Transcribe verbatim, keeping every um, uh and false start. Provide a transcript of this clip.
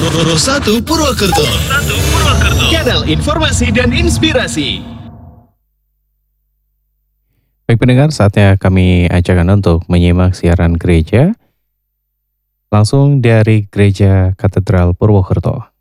Roro satu Purwokerto. Channel informasi dan inspirasi. Baik pendengar, saatnya kami ajak Anda untuk menyimak siaran gereja langsung dari Gereja Katedral Purwokerto.